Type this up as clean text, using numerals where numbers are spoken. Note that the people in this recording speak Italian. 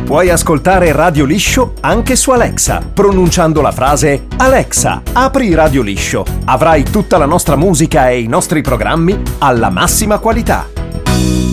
Puoi ascoltare Radio Liscio anche su Alexa, pronunciando la frase Alexa, apri Radio Liscio. Avrai tutta la nostra musica e i nostri programmi alla massima qualità.